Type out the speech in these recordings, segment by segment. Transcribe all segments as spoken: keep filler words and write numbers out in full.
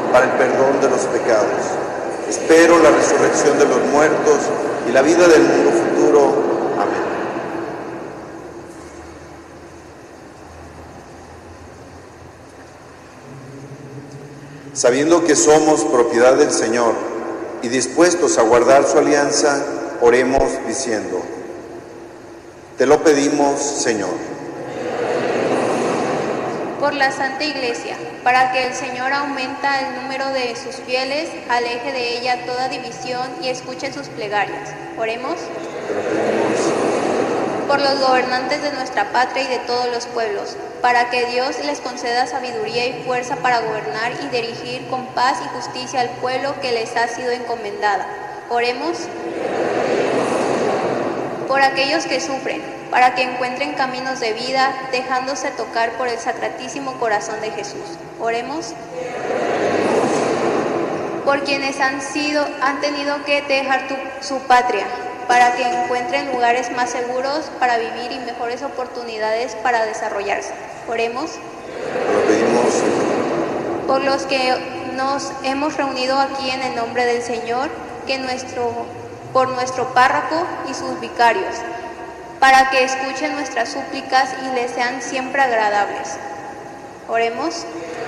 para el perdón de los pecados. Espero la resurrección de los muertos y la vida del mundo futuro. Amén. Sabiendo que somos propiedad del Señor y dispuestos a guardar su alianza, oremos diciendo: te lo pedimos, Señor. Por la Santa Iglesia, para que el Señor aumenta el número de sus fieles, aleje de ella toda división y escuche sus plegarias. Oremos. Por los gobernantes de nuestra patria y de todos los pueblos, para que Dios les conceda sabiduría y fuerza para gobernar y dirigir con paz y justicia al pueblo que les ha sido encomendada. Oremos. Por aquellos que sufren, para que encuentren caminos de vida, dejándose tocar por el Sacratísimo Corazón de Jesús. Oremos. Por quienes han sido, han tenido que dejar tu, su patria, para que encuentren lugares más seguros para vivir y mejores oportunidades para desarrollarse. Oremos. Lo pedimos. Por los que nos hemos reunido aquí en el nombre del Señor, que nuestro, por nuestro párroco y sus vicarios, para que escuchen nuestras súplicas y les sean siempre agradables. Oremos.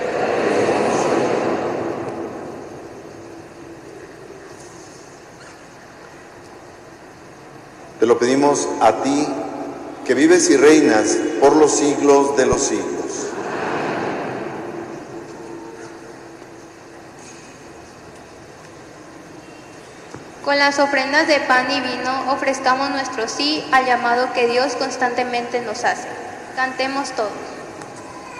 Te lo pedimos a ti, que vives y reinas por los siglos de los siglos. Con las ofrendas de pan y vino ofrezcamos nuestro sí al llamado que Dios constantemente nos hace. Cantemos todos.